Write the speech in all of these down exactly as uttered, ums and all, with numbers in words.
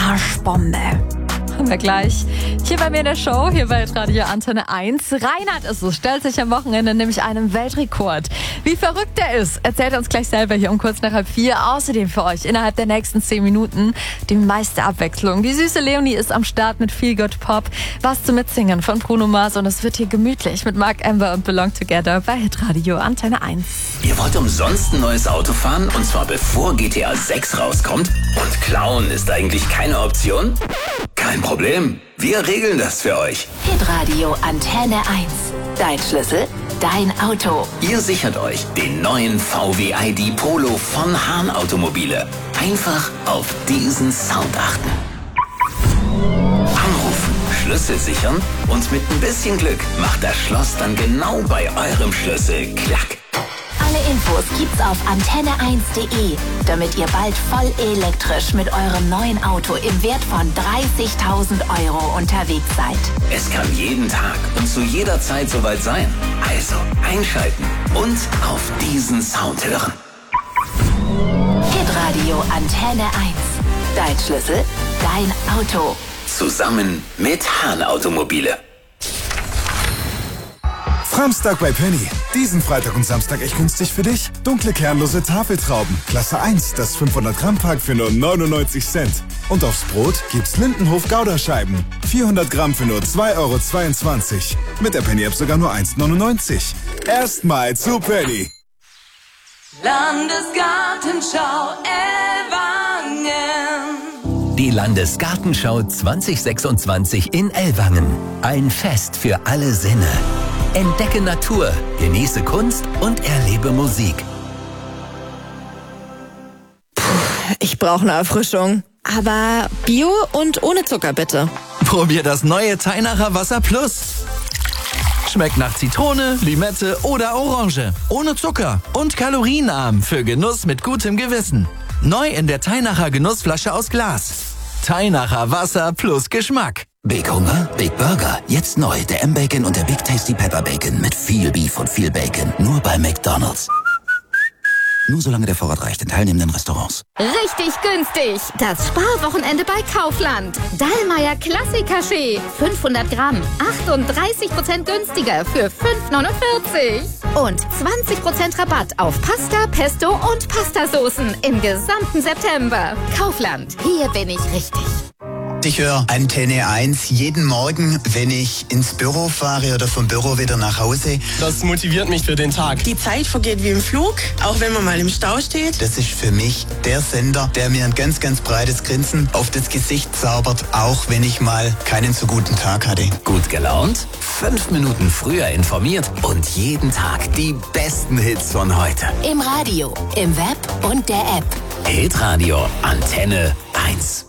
Arschbombe. Haben wir gleich. Hier bei mir in der Show, hier bei Radio Antenne eins. Reinhard ist es, stellt sich am Wochenende nämlich einen Weltrekord. Wie verrückt er ist, erzählt er uns gleich selber hier um kurz nach halb vier. Außerdem für euch innerhalb der nächsten zehn Minuten die meiste Abwechslung. Die süße Leonie ist am Start mit Feel Good Pop. Was zum Mitsingen von Bruno Mars und es wird hier gemütlich mit Mark Amber und Belong Together bei Hitradio Antenne eins. Ihr wollt umsonst ein neues Auto fahren und zwar bevor G T A sechs rauskommt? Und klauen ist eigentlich keine Option? Kein Problem, wir regeln das für euch. Hitradio Antenne eins. Dein Schlüssel, dein Auto. Ihr sichert euch den neuen V W I D Polo von Hahn Automobile. Einfach auf diesen Sound achten. Anrufen, Schlüssel sichern und mit ein bisschen Glück macht das Schloss dann genau bei eurem Schlüssel klack. Alle Infos gibt's auf antenne eins punkt de, damit ihr bald voll elektrisch mit eurem neuen Auto im Wert von dreißigtausend Euro unterwegs seid. Es kann jeden Tag und zu jeder Zeit soweit sein. Also einschalten und auf diesen Sound hören. Hitradio Antenne eins. Dein Schlüssel, dein Auto. Zusammen mit Hahn Automobile. Samstag bei Penny. Diesen Freitag und Samstag echt günstig für dich. Dunkle kernlose Tafeltrauben. Klasse eins, das fünfhundert Gramm Pack für nur neunundneunzig Cent. Und aufs Brot gibt's Lindenhof Gouda-Scheiben. vierhundert Gramm für nur zwei Euro zweiundzwanzig. Mit der Penny-App sogar nur eins neunundneunzig. Erstmal zu Penny. Landesgartenschau Ellwangen. Die Landesgartenschau zwanzig sechsundzwanzig in Ellwangen. Ein Fest für alle Sinne. Entdecke Natur, genieße Kunst und erlebe Musik. Puh, ich brauche eine Erfrischung. Aber Bio und ohne Zucker bitte. Probier das neue Teinacher Wasser Plus. Schmeckt nach Zitrone, Limette oder Orange. Ohne Zucker und kalorienarm für Genuss mit gutem Gewissen. Neu in der Teinacher Genussflasche aus Glas. Teinacher Wasser plus Geschmack. Big Hunger, Big Burger. Jetzt neu der M-Bacon und der Big Tasty Pepper Bacon mit viel Beef und viel Bacon. Nur bei McDonald's. Nur solange der Vorrat reicht in teilnehmenden Restaurants. Richtig günstig. Das Sparwochenende bei Kaufland. Dallmayr Klassik-Kaffee. fünfhundert Gramm. achtunddreißig Prozent günstiger für fünf neunundvierzig. Und zwanzig Prozent Rabatt auf Pasta, Pesto und Pastasoßen im gesamten September. Kaufland. Hier bin ich richtig. Ich höre Antenne eins jeden Morgen, wenn ich ins Büro fahre oder vom Büro wieder nach Hause. Das motiviert mich für den Tag. Die Zeit vergeht wie im Flug, auch wenn man mal im Stau steht. Das ist für mich der Sender, der mir ein ganz, ganz breites Grinsen auf das Gesicht zaubert, auch wenn ich mal keinen so guten Tag hatte. Gut gelaunt, fünf Minuten früher informiert und jeden Tag die besten Hits von heute. Im Radio, im Web und der App. Hitradio Antenne eins.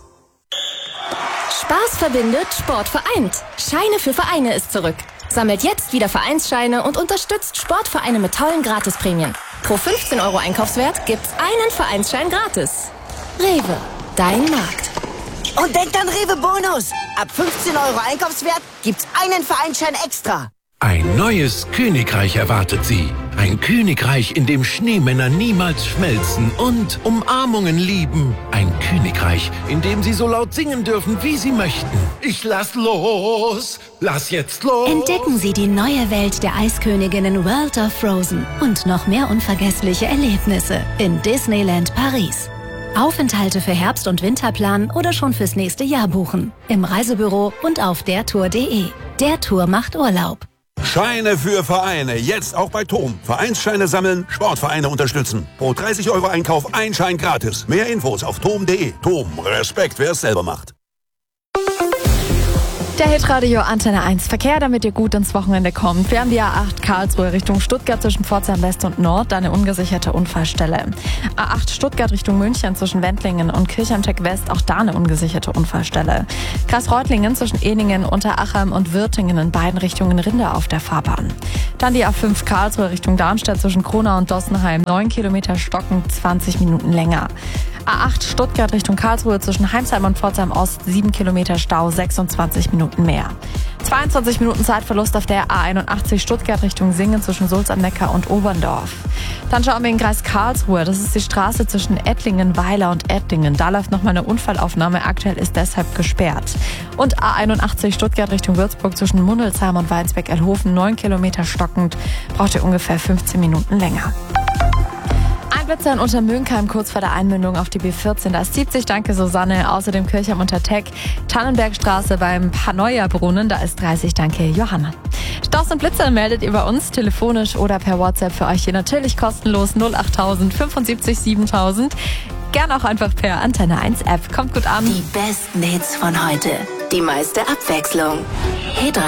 Spaß verbindet, Sport vereint. Scheine für Vereine ist zurück. Sammelt jetzt wieder Vereinsscheine und unterstützt Sportvereine mit tollen Gratisprämien. Pro fünfzehn Euro Einkaufswert gibt's einen Vereinsschein gratis. Rewe, dein Markt. Und denkt an Rewe Bonus. Ab fünfzehn Euro Einkaufswert gibt's einen Vereinsschein extra. Ein neues Königreich erwartet Sie. Ein Königreich, in dem Schneemänner niemals schmelzen und Umarmungen lieben. Ein Königreich, in dem Sie so laut singen dürfen, wie Sie möchten. Ich lass los, lass jetzt los. Entdecken Sie die neue Welt der Eisköniginnen World of Frozen und noch mehr unvergessliche Erlebnisse in Disneyland Paris. Aufenthalte für Herbst- und Winterplan oder schon fürs nächste Jahr buchen. Im Reisebüro und auf der tour punkt de. Der Tour macht Urlaub. Scheine für Vereine, jetzt auch bei Tom. Vereinsscheine sammeln, Sportvereine unterstützen. Pro dreißig Euro Einkauf ein Schein gratis. Mehr Infos auf tom punkt de. Tom, Respekt, wer es selber macht. Der Hitradio Antenne eins Verkehr, damit ihr gut ins Wochenende kommt. Wir haben die A acht Karlsruhe Richtung Stuttgart zwischen Pforzheim West und Nord, eine ungesicherte Unfallstelle. A acht Stuttgart Richtung München zwischen Wendlingen und Kirchheimteck West, auch da eine ungesicherte Unfallstelle. Kreis Reutlingen zwischen Ehningen, Unteracham und Würtingen in beiden Richtungen Rinder auf der Fahrbahn. Dann die A fünf Karlsruhe Richtung Darmstadt zwischen Kronau und Dossenheim, neun Kilometer Stocken, zwanzig Minuten länger. A acht Stuttgart Richtung Karlsruhe zwischen Heimsheim und Pforzheim Ost, sieben Kilometer Stau, sechsundzwanzig Minuten mehr. zweiundzwanzig Minuten Zeitverlust auf der A einundachtzig Stuttgart Richtung Singen zwischen Sulz am Neckar und Oberndorf. Dann schauen wir in den Kreis Karlsruhe. Das ist die Straße zwischen Ettlingen, Weiler und Ettlingen. Da läuft noch mal eine Unfallaufnahme. Aktuell ist deshalb gesperrt. Und A einundachtzig Stuttgart Richtung Würzburg zwischen Mundelsheim und Weinsberg-Elhofen. neun Kilometer stockend. Braucht ihr ungefähr fünfzehn Minuten länger. Blitzer in Untermöhnheim kurz vor der Einmündung auf die B vierzehn. Da ist siebzig, danke Susanne. Außerdem Kirchheim unter Teck, Tannenbergstraße beim Paneuer-Brunnen, da ist dreißig, danke Johanna. Staus und Blitzer meldet ihr bei uns telefonisch oder per WhatsApp für euch hier natürlich kostenlos null achttausend fünfundsiebzig siebentausend. Gern auch einfach per Antenne eins App. Kommt gut an. Die besten Hits von heute. Die meiste Abwechslung. Hitradio.